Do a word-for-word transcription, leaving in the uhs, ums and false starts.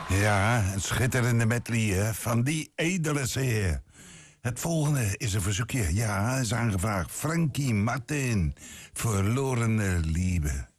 Ja, een schitterende medley hè, van die edele zeer. Het volgende is een verzoekje. Ja, is aangevraagd. Frankie Martin, Verlorene Liebe.